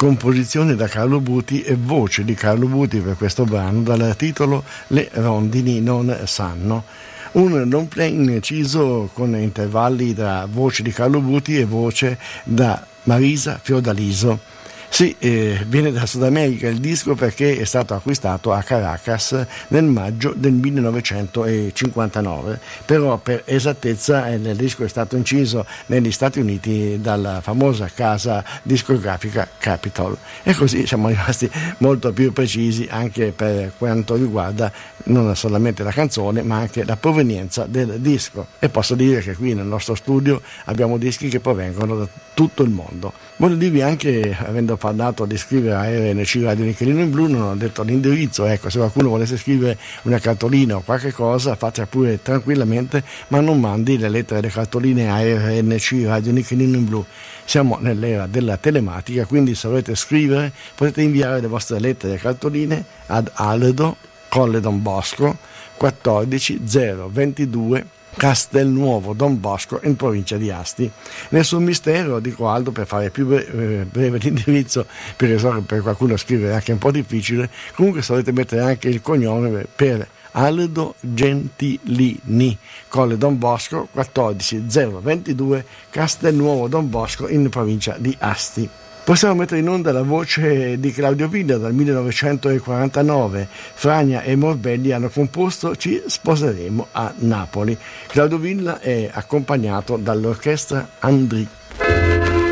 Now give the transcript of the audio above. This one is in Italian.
composizione da Carlo Buti e voce di Carlo Buti per questo brano dal titolo Le rondini non sanno. Un long play inciso con intervalli tra voce di Carlo Buti e voce da Marisa Fiordaliso. Sì, viene da Sud America il disco perché è stato acquistato a Caracas nel maggio del 1959, però per esattezza il disco è stato inciso negli Stati Uniti dalla famosa casa discografica Capitol, e così siamo rimasti molto più precisi anche per quanto riguarda non solamente la canzone ma anche la provenienza del disco. E posso dire che qui nel nostro studio abbiamo dischi che provengono da tutto il mondo. Voglio dirvi anche, avendo parlato di scrivere a RNC Radio Nichelino in Blu, non ho detto l'indirizzo. Ecco, se qualcuno volesse scrivere una cartolina o qualche cosa, faccia pure tranquillamente, ma non mandi le lettere e le cartoline a RNC Radio Nichelino in Blu. Siamo nell'era della telematica, quindi se volete scrivere potete inviare le vostre lettere e cartoline ad Aldo, Colle Don Bosco, 14022 Castelnuovo Don Bosco, in provincia di Asti. Nessun mistero, dico Aldo per fare più breve l'indirizzo, per qualcuno scrivere anche un po' difficile. Comunque se volete mettere anche il cognome, per Aldo Gentilini, Colle Don Bosco, 14022 Castelnuovo Don Bosco, in provincia di Asti. Possiamo mettere in onda la voce di Claudio Villa dal 1949. Fragna e Morbelli hanno composto Ci sposeremo a Napoli. Claudio Villa è accompagnato dall'orchestra Andri.